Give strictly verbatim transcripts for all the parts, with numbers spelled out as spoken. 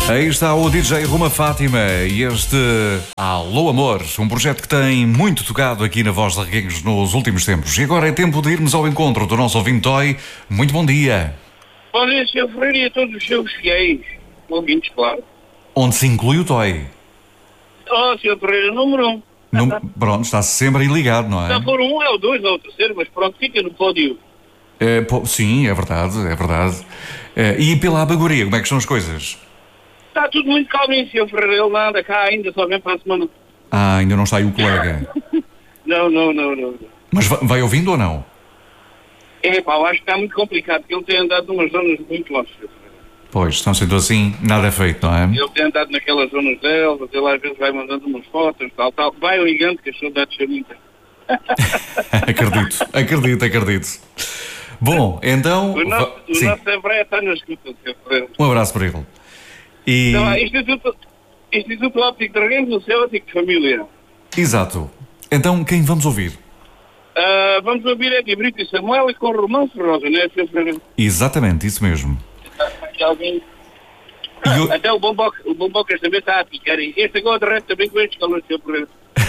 Aí está o D J Roma Fátima e este Alô Amor, um projeto que tem muito tocado aqui na Voz de Reguengos nos últimos tempos. E agora é tempo de irmos ao encontro do nosso ouvinte Toy. Muito bom dia. Bom dia, senhor Ferreira, e a todos os seus fiéis ouvintes, claro. Onde se inclui o Toy. Oh, senhor Ferreira, número um. Num... Pronto, está sempre aí ligado, não é? Se for um, é o dois, é o terceiro, mas pronto, fica no pódio. É, pô, sim, é verdade, é verdade. É, e pela abagoria, como é que são as coisas? Está tudo muito calminho, senhor Ferreira, ele não anda cá ainda, só vem para a semana. Ah, ainda não está aí o colega. Não, não, não, não. Mas vai, vai ouvindo ou não? É pá, eu acho que está muito complicado, porque ele tem andado numas zonas muito longe, senhor Ferreira. Pois, estão sendo assim, nada é feito, não é? Ele tem andado naquelas zonas dele, ele às vezes vai mandando umas fotos, tal, tal. Vai ligando que as saudades são muitas. Acredito, acredito, acredito. Bom, então... O nosso, o Sim. nosso Hebreu está na escuta, senhor Ferreira. Um abraço para ele. E... Então, Instituto, Instituto Óptico de Reguengos, o seu óptico de família. Exato. Então, quem vamos ouvir? Uh, vamos ouvir Eddie Brito e Samuel e com Romance Rosa, não é, senhor Ferreira? Exatamente, isso mesmo. Aqui alguém... E o- Até o Bomboca, o Bomboca também está a picar. E este agora de resto também com estes calores, senhor Ferreira.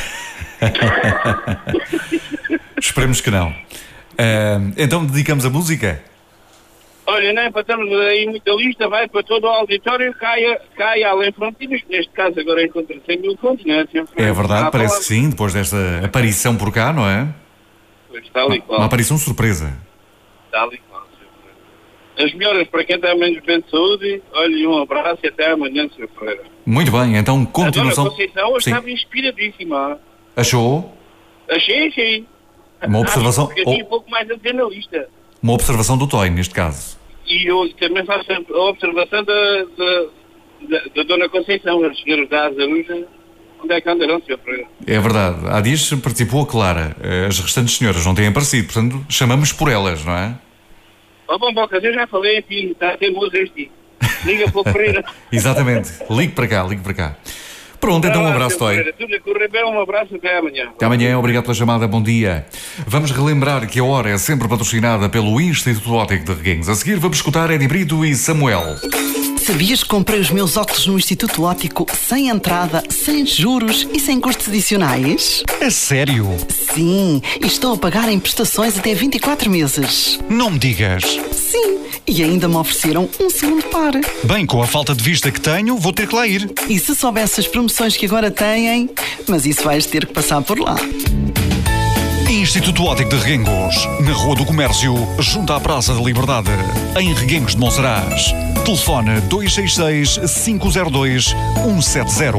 Esperemos que não. Ah, então, dedicamos a música? Olha, não é para termos aí muita lista, vai para todo o auditório, caia, caia além fronteiras, que neste caso agora encontra cem mil contos, não é, senhor Ferreira? É verdade, Ah, parece palavra. que sim, depois desta aparição por cá, não é? Pois, está ali, Uma claro. aparição surpresa. Está ali, claro, senhor Ferreira. As melhoras para quem está menos bem de saúde, olha, um abraço e até amanhã, senhor Ferreira. Muito bem, então A dona continuação. Conceição hoje Sim. estava inspiradíssima. Achou? Achei, achei. Uma observação, Porque eu tinha oh, um pouco mais a dizer na lista. uma observação do Toy, neste caso. E eu também faço a observação da, da, da, da Dona Conceição, as senhoras da Azaruja, onde é que andarão, senhor Ferreira? É verdade. Há dias participou a Clara. As restantes senhoras não têm aparecido, portanto, chamamos por elas, não é? Ó, bom, Bocas, eu já falei, enfim, está a ter música este. Liga para o Ferreira. Exatamente. Ligue para cá, ligue para cá. Pronto, então um Ah, abraço, senhor Toy. Ferreira, tudo a correr bem, um abraço, até amanhã. Até amanhã, obrigado pela chamada, bom dia. Vamos relembrar que a hora é sempre patrocinada pelo Instituto Óptico de Reguengos. A seguir vamos escutar Eddie Brito e Samuel. Sabias que comprei os meus óculos no Instituto Óptico sem entrada, sem juros e sem custos adicionais? É sério? Sim, e estou a pagar em prestações até vinte e quatro meses. Não me digas. Sim, e ainda me ofereceram um segundo par. Bem, com a falta de vista que tenho, vou ter que lá ir. E se soubesse as promoções que agora têm, mas isso vais ter que passar por lá. Instituto Óptico de Reguengos, na Rua do Comércio, junto à Praça da Liberdade, em Reguengos de Monsaraz. Telefone dois seis seis, cinco zero dois, um sete zero.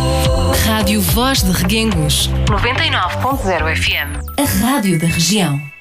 Rádio Voz de Reguengos noventa e nove ponto zero F M. A rádio da região.